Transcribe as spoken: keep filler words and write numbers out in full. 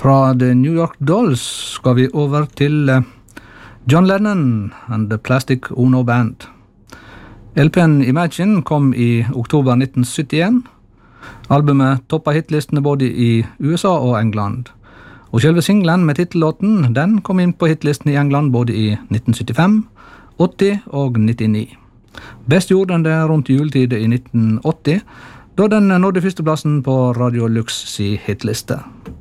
Fra The New York Dolls skal vi over til John Lennon and the Plastic Ono Band. L P-en Imagine kom i oktober nitten syttien. Albumet toppet hitlistene både i U S A og England. Og selve singlen med titellåten, den kom inn på hitlisten i England både i nitten syttifem, åtti og nittini. Best gjorde den det rundt juletid i nitten åtti, da den nådde førsteplassen på Radio Lux si hitliste.